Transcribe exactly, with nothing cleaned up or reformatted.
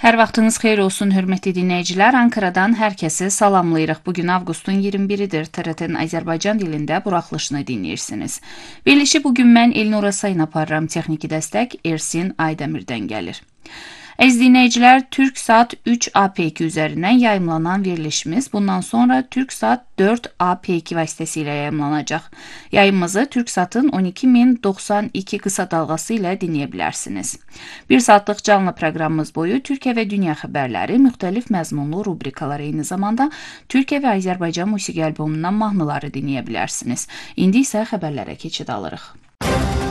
Hər vaxtınız xeyir olsun, hörmətli dinləyicilər. Ankaradan hər kəsi salamlayırıq. Bugün avqustun iyirmi biridir. T R T-nin Azərbaycan dilində buraxılışını dinləyirsiniz. Verilişi bugün mən Elnura Sayın aparıram. Texniki dəstək Ersin Aydəmirdən gəlir. Əziz dinləyicilər, Türksat üç A P iki üzərindən yayımlanan verilişimiz bundan sonra Türksat dörd A P iki vasitəsilə yayımlanacaq. Yayımımızı Türksatın on iki min doxsan iki qısa dalğası ilə dinləyə bilərsiniz. Bir saatlıq canlı proqramımız boyu Türkiyə və dünya xəbərləri, müxtəlif məzmunlu rubrikalar, eyni zamanda Türkiyə və Azərbaycan musiqi albomundan mahnıları dinləyə bilərsiniz. İndi isə xəbərlərə keçid alırıq.